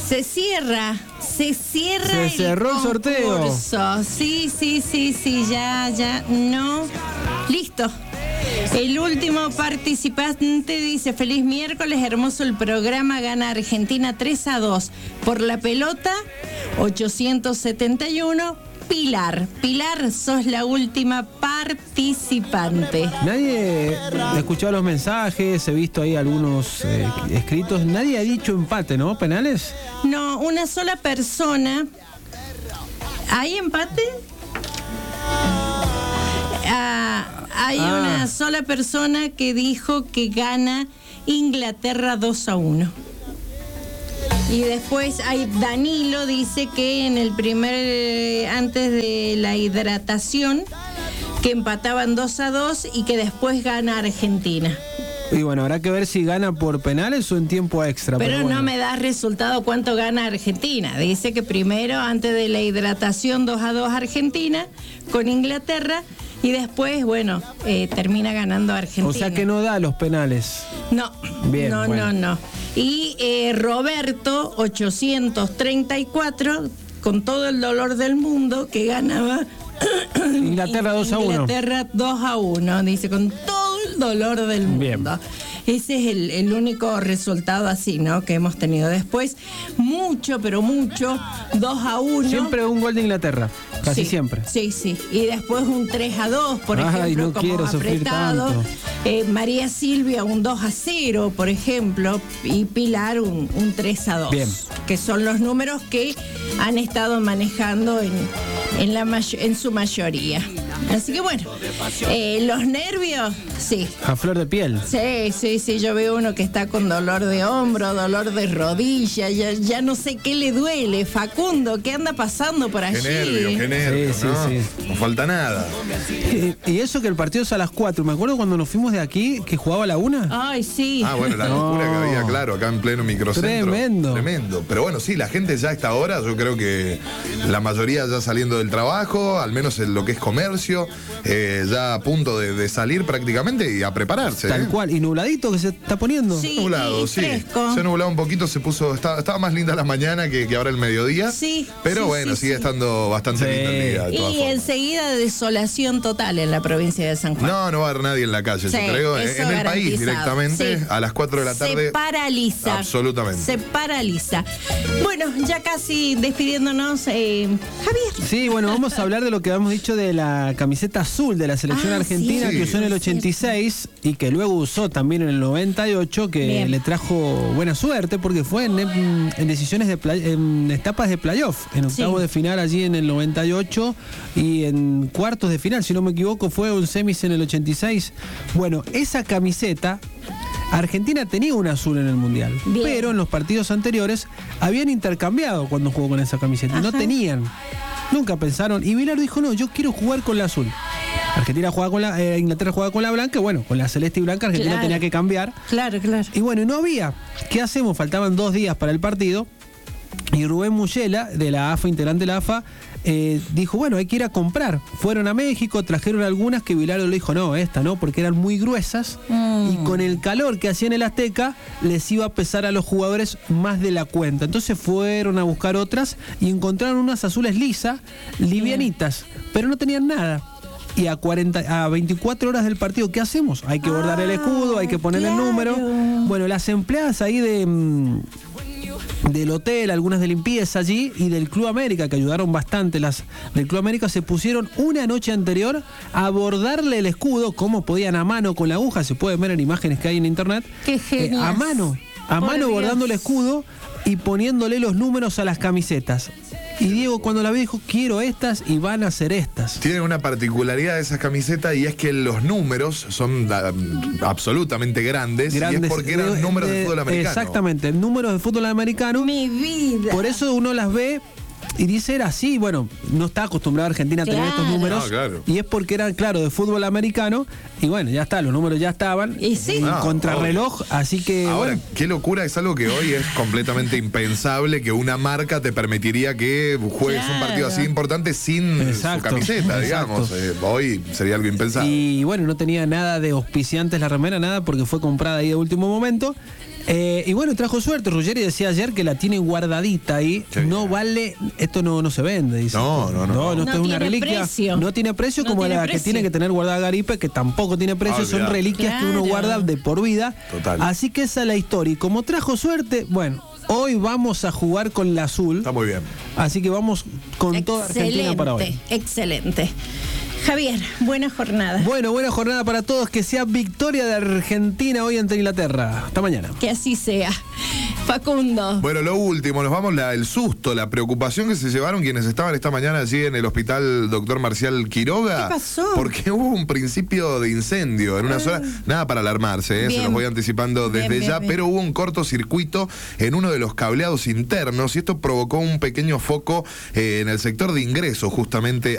Se cerró el sorteo. Concurso. Sí, ya, no. Listo. El último participante dice: feliz miércoles, hermoso el programa, gana Argentina 3-2. Por la pelota, 871. Pilar, sos la última participante. Nadie ha escuchado los mensajes, he visto ahí algunos escritos. Nadie ha dicho empate, ¿no? ¿Penales? No, una sola persona. ¿Hay empate? Hay una sola persona que dijo que gana Inglaterra 2-1. Y después hay Danilo, dice que en el antes de la hidratación, que empataban 2-2 y que después gana Argentina. Y bueno, habrá que ver si gana por penales o en tiempo extra. Pero bueno, no me da resultado cuánto gana Argentina. Dice que primero, antes de la hidratación, 2-2 Argentina con Inglaterra. Y después, bueno, termina ganando Argentina. O sea que no da los penales. No, bien, no. Y Roberto, 834, con todo el dolor del mundo, que ganaba Inglaterra 2-1. Inglaterra 2-1, dice, con todo el dolor del mundo. Bien. Ese es el único resultado así, ¿no? Que hemos tenido. Después, mucho, 2-1. Siempre un gol de Inglaterra, casi sí, siempre. Sí. Y después un 3-2, por ejemplo, no como quiero sufrir apretado. tanto. María Silvia, un 2-0, por ejemplo. Y Pilar, un 3-2. Bien. Que son los números que han estado manejando en su mayoría. Así que bueno, los nervios, sí. A flor de piel. Sí, yo veo uno que está con dolor de hombro, dolor de rodilla, ya no sé qué le duele. Facundo, ¿qué anda pasando por allí? Qué nervios, Sí. No falta nada. Y eso que el partido es a las 4. Me acuerdo cuando nos fuimos de aquí, que jugaba a la 1. Ay, sí. Bueno, la locura que había, claro, acá en pleno microcentro. Tremendo. Pero bueno, sí, la gente ya a esta hora, yo creo que la mayoría ya saliendo del trabajo, al menos en lo que es comercio, ya a punto de salir prácticamente y a prepararse. Tal cual. Y nubladito que se está poniendo. Sí, Nublado, y sí. fresco. Se ha nublado un poquito, estaba más linda la mañana que ahora el mediodía. Sí. Pero bueno, sigue estando bastante lindo el día. De todas Y formas. enseguida desolación total en la provincia de San Juan. No va a haber nadie en la calle, Sí, yo creo. eso En el país garantizado. directamente, Sí. a las 4 de la tarde. Se paraliza. Absolutamente. Se paraliza. Bueno, ya casi despidiéndonos, Javier. Sí, bueno, vamos a hablar de lo que habíamos dicho de la camiseta azul de la selección argentina, sí. que usó en el 86 y que luego usó también en el 98, que Bien. le trajo buena suerte porque fue en decisiones en etapas de playoff, en octavos de final allí en el 98 y en cuartos de final, si no me equivoco, fue un semis en el 86. Bueno, esa camiseta, Argentina tenía un azul en el Mundial, Bien. pero en los partidos anteriores habían intercambiado cuando jugó con esa camiseta, y no tenían. Nunca pensaron, y Bilardo dijo, no, yo quiero jugar con la azul. Inglaterra juega con la blanca, bueno, con la celeste y blanca Argentina tenía que cambiar. Claro. Y bueno, no había. ¿Qué hacemos? Faltaban 2 días para el partido. Y Rubén Mullela, de la AFA, integrante de la AFA, dijo, bueno, hay que ir a comprar. Fueron a México, trajeron algunas que Bilardo le dijo, no, esta no, porque eran muy gruesas. Y con el calor que hacía en el Azteca, les iba a pesar a los jugadores más de la cuenta. Entonces fueron a buscar otras y encontraron unas azules lisas, livianitas, pero no tenían nada. Y a 24 horas del partido, ¿qué hacemos? Hay que bordar el escudo, hay que poner el número. Bueno, las empleadas ahí del hotel, algunas de limpieza allí, y del Club América, que ayudaron bastante, las del Club América se pusieron una noche anterior a bordarle el escudo, como podían, a mano con la aguja, se pueden ver en imágenes que hay en internet. Qué genial. A mano bordando el escudo y poniéndole los números a las camisetas. Y Diego, cuando la vi, dijo, quiero estas y van a ser estas. Tienen una particularidad de esas camisetas, y es que los números son absolutamente grandes, y es porque eran números de fútbol americano. Exactamente, números de fútbol americano. Mi vida. Por eso uno las ve y dice, era así. Bueno, no está acostumbrado Argentina a tener estos números. No, claro. Y es porque eran, claro, de fútbol americano. Y bueno, ya está, los números ya estaban. Y sí. Contrarreloj, así que... Ahora, bueno. qué locura, es algo que hoy es completamente impensable, que una marca te permitiría que juegues un partido así importante sin su camiseta, digamos. Hoy sería algo impensable. Y bueno, no tenía nada de auspiciantes la remera, nada, porque fue comprada ahí de último momento. Y bueno, trajo suerte. Ruggeri decía ayer que la tiene guardadita ahí. Sí, no vale, esto no se vende, dice. No, esto es una reliquia. Precio. No tiene precio como la que tiene que tener guardada Garipe, que tampoco tiene precio. Son reliquias que uno guarda de por vida. Total. Así que esa es la historia. Y como trajo suerte, bueno, hoy vamos a jugar con la azul. Está muy bien. Así que vamos con toda Argentina para hoy. Excelente. Javier, buena jornada. Bueno, buena jornada para todos. Que sea victoria de Argentina hoy ante Inglaterra. Hasta mañana. Que así sea. Facundo. Bueno, lo último, nos vamos el susto, la preocupación que se llevaron quienes estaban esta mañana allí en el hospital Dr. Marcial Quiroga. ¿Qué pasó? Porque hubo un principio de incendio en una zona, nada para alarmarse, se los voy anticipando desde ya, pero hubo un cortocircuito en uno de los cableados internos y esto provocó un pequeño foco en el sector de ingreso justamente